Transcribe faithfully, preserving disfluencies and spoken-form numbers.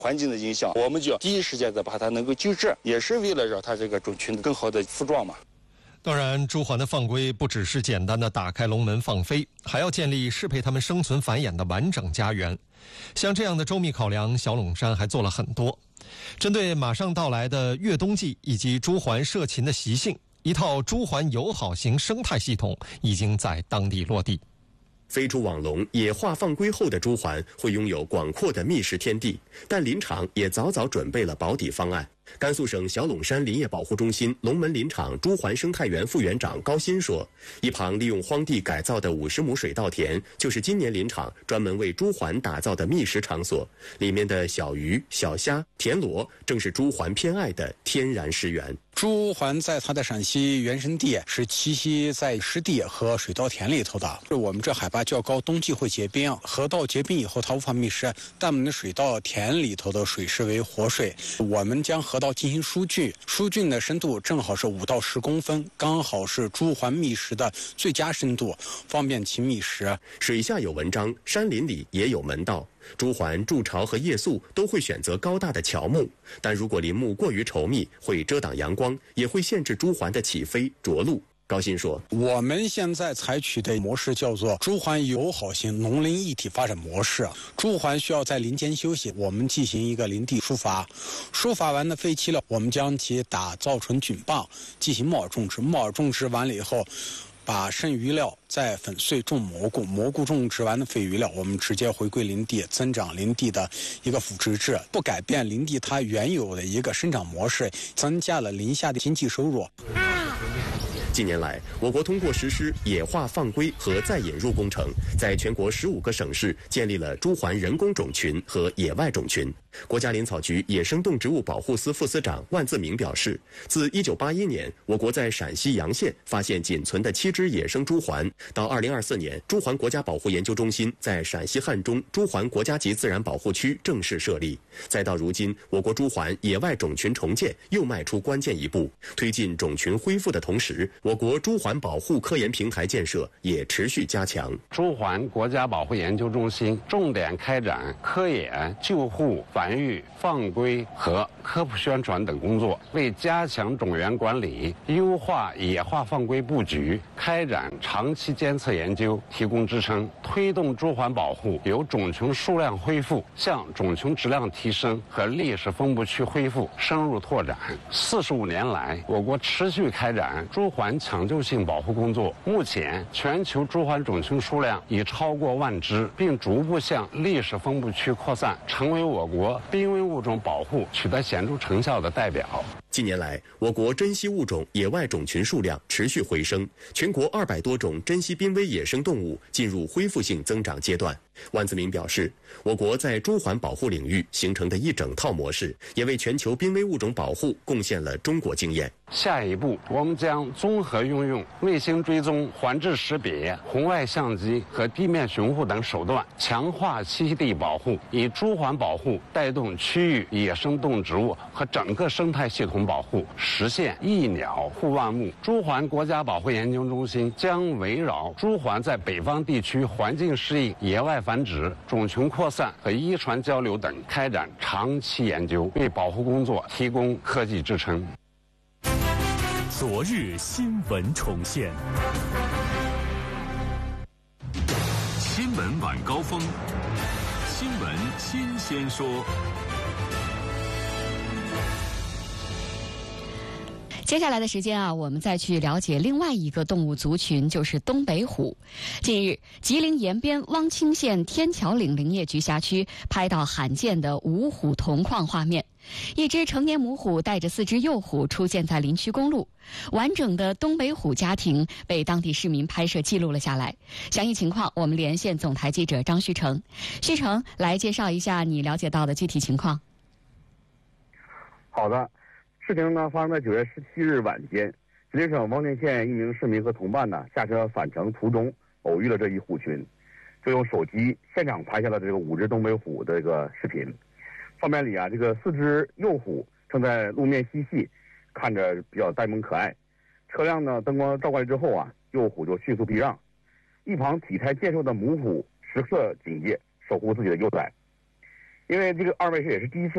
环境的影响，我们就要第一时间的把它能够救治，也是为了让它这个种群更好的复壮嘛。 当然，朱鹮的放归不只是简单的打开笼门放飞，还要建立适配它们生存繁衍的完整家园。像这样的周密考量，小陇山还做了很多。针对马上到来的越冬季以及朱鹮涉禽的习性，一套朱鹮友好型生态系统已经在当地落地。 飞出网笼、野化放归后的朱鹮会拥有广阔的觅食天地，但林场也早早准备了保底方案。甘肃省小陇山林业保护中心龙门林场朱鹮生态园副园长高鑫说，一旁利用荒地改造的五十亩水稻田，就是今年林场专门为朱鹮打造的觅食场所，里面的小鱼、小虾、田螺正是朱鹮偏爱的天然食源。 朱鹮在它的陕西原生地是栖息在湿地和水稻田里头的。我们这海拔较高，冬季会结冰，河道结冰以后它无法觅食，但我们的水稻田里头的水是为活水，我们将河道进行疏浚，疏浚的深度正好是五到十公分，刚好是朱鹮觅食的最佳深度，方便其觅食。 水下有文章，山林里也有门道。朱鹮筑巢和夜宿都会选择高大的乔木，但如果林木过于稠密，会遮挡阳光，也会限制朱鹮的起飞着陆。高鑫说， 我们现在采取的模式叫做朱鹮友好型农林一体发展模式。朱鹮需要在林间休息，我们进行一个林地疏伐，疏伐完的废弃了，我们将其打造成菌棒，进行木耳种植。木耳种植完了以后，把剩余料再粉碎种蘑菇，蘑菇种植完的废余料我们直接回归林地，增长林地的一个腐殖质，不改变林地它原有的一个生长模式，增加了林下的经济收入。 近年来，我国通过实施野化放归和再引入工程，在全国十五个省市建立了朱鹮人工种群和野外种群。国家林草局野生动植物保护司副司长万自明表示，自一九八一年，我国在陕西洋县发现仅存的七只野生朱鹮，到二零二四年，朱鹮国家保护研究中心在陕西汉中朱鹮国家级自然保护区正式设立，再到如今，我国朱鹮野外种群重建又迈出关键一步。推进种群恢复的同时，我国朱鹮保护科研平台建设也持续加强。 朱鹮国家保护研究中心重点开展科研、救护、繁育、放归和科普宣传等工作，为加强种源管理、优化野化放归布局、开展长期监测研究提供支撑，推动朱鹮保护由种群数量恢复向种群质量提升和历史分布区恢复深入拓展。四十五年来，我国持续开展朱鹮抢救性保护工作，目前全球朱鹮种群数量已超过万只，并逐步向历史分布区扩散，成为我国濒危物种保护取得显著成效的代表。 近年来，我国珍稀物种野外种群数量持续回升，全国二百多种珍稀濒危野生动物进入恢复性增长阶段。万自明表示，我国在朱鹮保护领域形成的一整套模式，也为全球濒危物种保护贡献了中国经验。 下一步，我们将综合运用卫星追踪、环质识别、红外相机和地面巡护等手段，强化栖息地保护，以朱鹮保护带动区域野生动植物和整个生态系统保护，实现一鸟护万物。朱鹮国家保护研究中心将围绕朱鹮在北方地区环境适应、野外繁殖、种群扩散和遗传交流等开展长期研究，为保护工作提供科技支撑。 昨日新闻重现，新闻晚高峰，新闻新鲜说。 接下来的时间啊，我们再去了解另外一个动物族群，就是东北虎。近日，吉林延边汪清县天桥岭林业局辖区拍到罕见的五虎同框画面，一只成年母虎带着四只幼虎出现在林区公路，完整的东北虎家庭被当地市民拍摄记录了下来。详细情况，我们连线总台记者张旭成。旭成，来介绍一下你了解到的具体情况。 好的。事情呢发生在九月十七日晚间，吉林省汪清县一名市民和同伴呢下车返程途中偶遇了这一虎群，就用手机现场拍下了这个五只东北虎的这个视频。画面里啊，这个四只幼虎正在路面嬉戏，看着比较呆萌可爱。车辆呢灯光照过来之后啊，幼虎就迅速避让，一旁体态健硕的母虎时刻警戒，守护自己的幼崽。因为这个二位是也是第一次